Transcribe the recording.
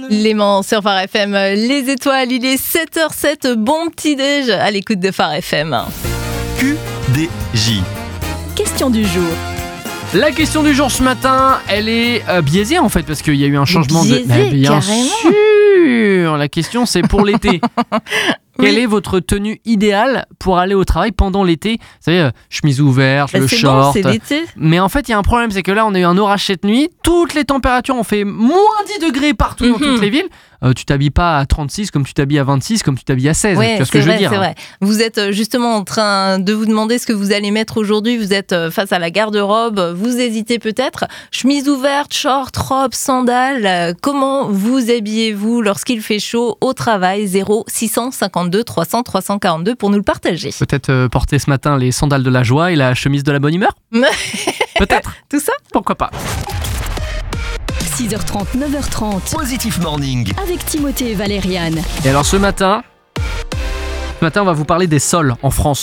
Léman sur Phare FM, les étoiles, il est 7h07, bon petit déj à l'écoute de Phare FM. QDJ. Question du jour. La question du jour ce matin, elle est biaisée en fait parce qu'il y a eu un changement biaisée, de... bien carrément. sûr. La question c'est pour l'été. Quelle est votre tenue idéale pour aller au travail pendant l'été ? Vous savez, chemise ouverte, le c'est short. bon, c'est l'été. Mais en fait, il y a un problème, c'est que là, on a eu un orage cette nuit. Toutes les températures ont fait moins 10 degrés partout dans toutes les villes. Tu t'habilles pas à 36 comme tu t'habilles à 26, comme tu t'habilles à 16. Ouais, tu vois ce que je veux dire ? C'est vrai. Vous êtes justement en train de vous demander ce que vous allez mettre aujourd'hui. Vous êtes face à la garde-robe. Vous hésitez peut-être. Chemise ouverte, short, robe, sandales. Comment vous habillez-vous lorsqu'il fait chaud au travail ? 0 652 300 342 pour nous le partager. Peut-être porter ce matin les sandales de la joie et la chemise de la bonne humeur ? Peut-être. Tout ça ? Pourquoi pas ? 6h30, 9h30. Positive Morning. Avec Timothée et Valériane. Et alors ce matin, on va vous parler des sols en France.